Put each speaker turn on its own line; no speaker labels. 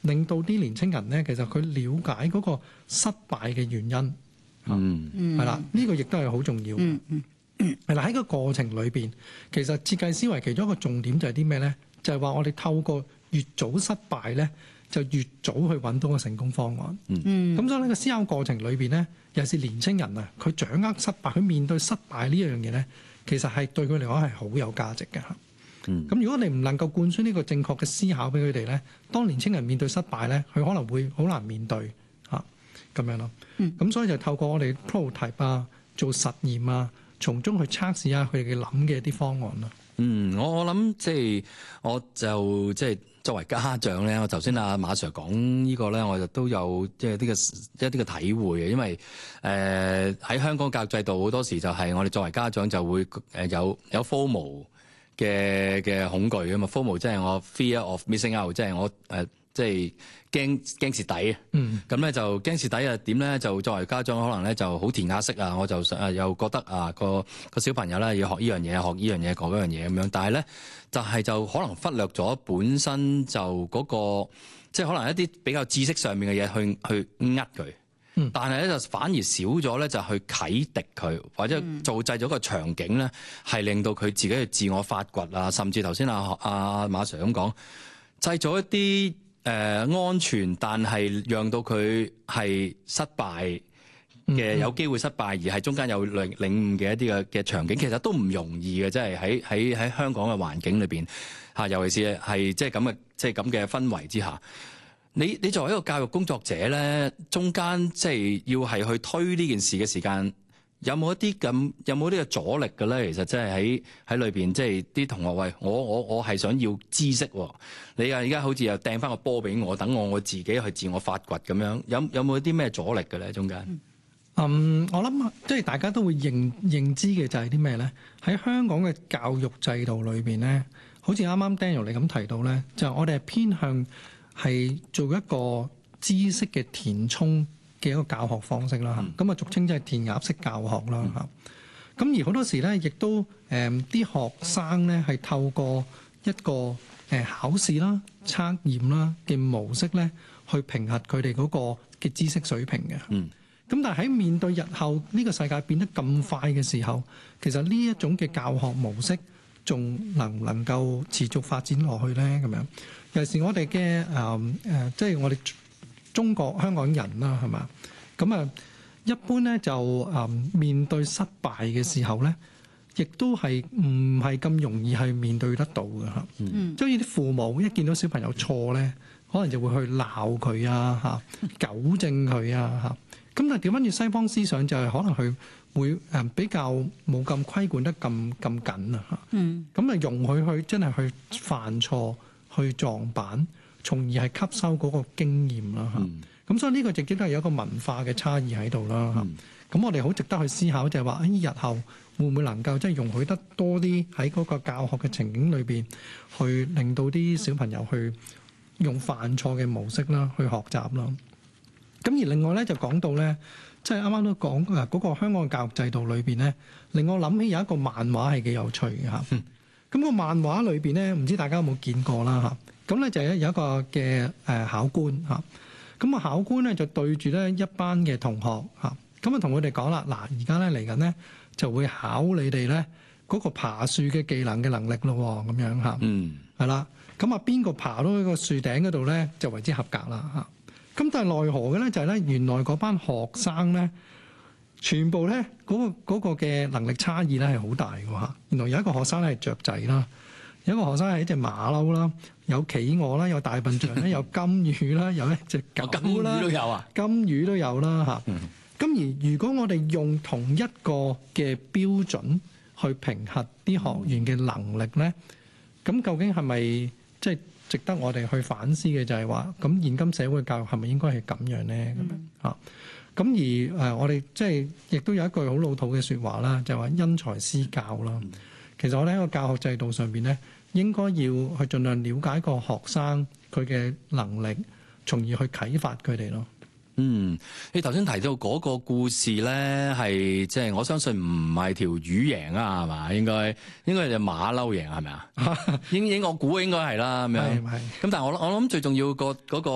令到啲年青人咧，其實佢了解嗰個失敗嘅原因。係啦，呢個亦都係好重要。係啦，喺個過程裏邊，其實設計思維其中一個重點就係啲咩咧？就係話我哋透過越早失敗咧，就越早去揾到個成功方案。咁所以呢個思考過程裏邊咧，尤其是年青人啊，佢掌握失敗，佢面對失敗呢樣嘢咧，其實係對佢嚟講係好有價值嘅嚇。咁如果你唔能夠灌輸呢個正確嘅思考俾佢哋咧，當年青人面對失敗咧，佢可能會好難面對嚇咁樣咯。咁所以就透過我哋 prototype 啊，做實驗啊，從中去測試下佢哋嘅諗嘅一啲方案咯。
我諗我就作為家長咧，我頭先阿馬 Sir 講呢個咧，我就都有一啲嘅體會嘅，因為喺香港教育制度好多時就係我哋作為家長就會有 FOMO 嘅恐懼啊嘛。FOMO 即係我 fear of missing out， 即係我驚蝕底啊。咁咧就驚蝕底啊，點咧就作為家長可能咧就好填鴨式啊，我就又覺得個小朋友咧要學呢樣嘢，學呢樣嘢，講嗰樣嘢咁樣，但係咧就可能忽略咗本身就嗰個即係可能一啲比較知識上面嘅嘢去呃佢。但係咧就反而少咗咧，就去啟迪佢，或者造製咗個場景咧，係令到佢自己去自我發掘啊，甚至頭先阿馬 Sir 咁講，製造一啲安全，但係讓到佢係失敗嘅，有機會失敗，而係中間有領悟嘅一啲嘅場景，其實都唔容易嘅，即係喺香港嘅環境裏邊嚇，尤其是係即係咁嘅氛圍之下。你作為一個教育工作者咧，中間即係要係去推呢件事嘅時間，有冇啲嘅阻力嘅咧？其實即係喺裏邊，即係啲同學喂，我係想要知識喎，你而家好似又掟翻個波俾我，等我自己去自我發掘咁樣，有冇啲咩阻力嘅咧？中間？
我諗即係大家都會認知嘅就係啲咩咧？喺香港嘅教育制度裏邊咧，好似啱啱 Daniel 你咁提到咧，就係我哋係偏向係做一個知識嘅填充嘅一個教學方式啦，咁俗稱即係填鴨式教學啦嚇。咁而好多時咧，亦都啲學生咧係透過一個考試啦、測驗啦嘅模式咧，去評核佢哋嗰個嘅知識水平嘅。咁但係喺面對日後呢個世界變得咁快嘅時候，其實呢一種嘅教學模式仲能唔能夠持續發展落去咧？咁樣尤其是我哋嘅即係我哋中國香港人啦，係嘛？咁一般咧就面對失敗嘅時候咧，亦都係唔係咁容易係面對得到嘅嚇。即係好似啲父母一見到小朋友錯咧，可能就會去鬧佢啊嚇，糾正佢啊嚇。咁但係調翻轉西方思想就係可能佢會比較冇咁規管得咁緊啊嚇。咁啊容許佢真係去犯錯、去撞板，從而係吸收嗰個經驗啦嚇。咁所以呢個直接都係有一個文化嘅差異喺度啦嚇。咁我哋好值得去思考就係話，日後會唔會能夠即係容許得多啲喺嗰個教學嘅情景裏邊，去令到啲小朋友去用犯錯嘅模式啦去學習啦。咁而另外咧就講到咧，即係啱啱都講嗰個香港教育制度裏邊咧，令我諗起有一個漫畫係幾有趣嘅嚇。咁個漫畫裏邊咧，唔知大家有冇見過啦嚇。咁咧就有一個嘅考官嚇。咁個考官咧就對住咧一班嘅同學嚇，咁啊同佢哋講啦，嗱而家咧嚟緊咧就會考你哋咧嗰個爬樹嘅技能嘅能力咯，咁樣嚇。係啦。咁啊邊個爬到呢個樹頂嗰度咧就為之合格啦嚇。咁但係奈何嘅咧就係咧，原來嗰班學生咧，全部咧嗰個嘅能力差異咧係好大嘅嚇。原來有一個學生咧係雀仔啦，有一個學生係一隻馬騮啦，有企鵝啦，有大笨象啦，有金魚啦，有一隻狗啦，金魚都有啊，金魚都有啦嚇。咁而如果我哋用同一個嘅標準去評核啲學員嘅能力咧，咁究竟係咪即係值得我哋去反思嘅就係話，咁現今社會嘅教育係咪應該係咁樣咧？咁樣嚇。咁而我哋即係亦都有一句好老土嘅説話啦，就係話因材施教啦。其實我哋喺個教學制度上邊咧，應該要去盡量了解個學生佢嘅能力，從而去啟發佢哋咯。
你頭先提到嗰個故事咧，係即係我相信唔係條魚贏啊，係嘛？應該係隻馬騮贏係咪啊？我估應該係啦咁樣。咁但係我諗最重要嗰個